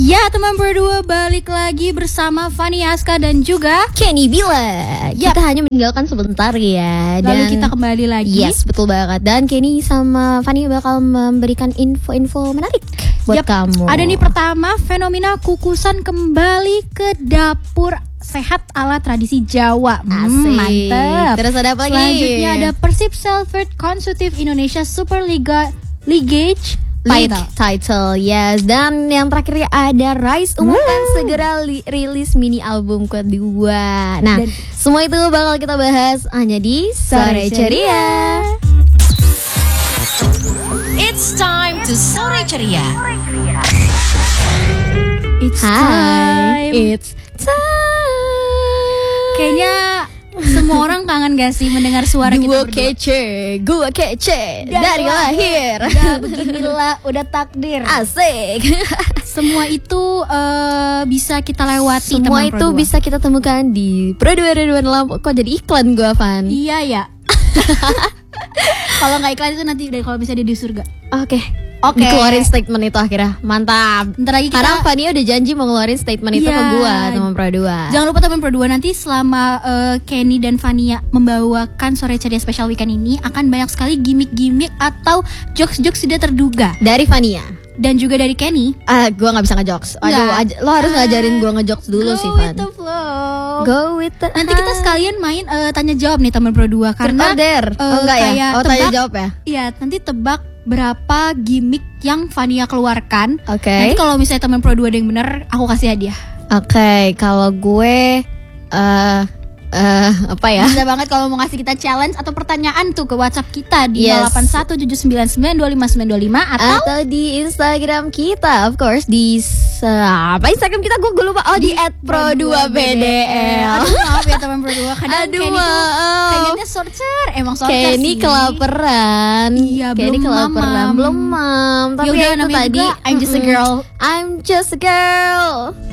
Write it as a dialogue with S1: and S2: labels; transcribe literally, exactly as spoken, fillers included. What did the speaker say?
S1: Ya teman berdua, balik lagi bersama Fanny Aska dan juga
S2: Kenny Bila. Kita hanya meninggalkan sebentar ya.
S1: Lalu
S2: Dan
S1: kita kembali lagi.
S2: Yes, betul banget. Dan Kenny sama Fanny bakal memberikan info-info menarik buat
S1: Yap,
S2: kamu.
S1: Ada nih pertama, fenomena kukusan kembali ke dapur sehat ala tradisi Jawa.
S2: Asik.
S1: Hmm, mantep.
S2: Terus ada apa lagi?
S1: Selanjutnya ada Persib Salford Consultative Indonesia Super Liga Ligage
S2: League
S1: title.
S2: title, yes. Dan yang terakhir ada Rise umumkan segera li- rilis mini album kedua. Nah,
S1: Dan
S2: semua itu bakal kita bahas hanya di Sore Ceria.
S3: It's time to Sore Ceria.
S1: It's
S2: Hi,
S1: time.
S2: it's time.
S1: Kayaknya semua orang kangen gak sih mendengar suara kita
S2: Duo
S1: berdua?
S2: kece, gua kece dari lahir.
S1: Ya beginilah udah takdir.
S2: Asik.
S1: Semua itu eh, bisa kita lewati.
S2: Semua
S1: teman
S2: itu
S1: Pro dua.
S2: bisa kita temukan di Pro dua Ridwan Lampu. Kok jadi iklan gua, Van?
S1: Iya ya. Kalau nggak iklan itu nanti dari kalau bisa dia di surga.
S2: Oke.
S1: Oke.
S2: Dikeluarin statement itu akhirnya. Mantap.
S1: Ntar lagi kita.
S2: Karena Fania udah janji mau ngeluarin statement itu
S1: Iya.
S2: ke gua, teman Pro dua.
S1: Jangan lupa teman Pro dua, nanti selama eh, Kenny dan Fania membawakan Sore Ceria Special Weekend ini akan banyak sekali gimmick-gimmick atau jokes-jokes tidak terduga.
S2: Dari Fania.
S1: Dan juga dari Kenny.
S2: Ah, gua nggak bisa ngejokes. Aduh,
S1: Nggak.
S2: aj- lo harus ngajarin gua ngejokes dulu
S1: Go
S2: sih,
S1: with
S2: Van.
S1: the flow.
S2: Go with the
S1: Nanti kita sekalian main eh, tanya jawab nih teman Pro dua karena
S2: Order.
S1: eh,
S2: Oh enggak ya?
S1: kayak
S2: Oh, tanya
S1: tebak-
S2: jawab ya?
S1: Iya, nanti tebak berapa gimmick yang Fania keluarkan.
S2: Oke.
S1: Nanti kalau misalnya teman Pro dua ada yang bener, aku kasih hadiah.
S2: Oke, kalau gue eh eh apa ya?
S1: Bisa banget kalau mau ngasih kita challenge atau pertanyaan tuh ke WhatsApp kita di
S2: Yes.
S1: nol delapan satu tujuh sembilan sembilan dua lima sembilan dua lima atau
S2: Atau di Instagram kita, of course di se- apa Instagram kita gue gue lupa. Oh, di, at pro dua b d l.
S1: Aduh, maaf ya teman Pro dua. Kadang
S2: Aduh,
S1: Kenny tuh
S2: maaf.
S1: pengennya sorcer, emang sorcer
S2: Kenny
S1: sih.
S2: kelaparan.
S1: Iya,
S2: Kenny
S1: belum
S2: kelaparan,
S1: mamam.
S2: belum mam. Tapi
S1: Yaudah,
S2: ya itu
S1: namanya
S2: tadi
S1: juga I'm just a
S2: mm-mm.
S1: girl.
S2: I'm just a girl.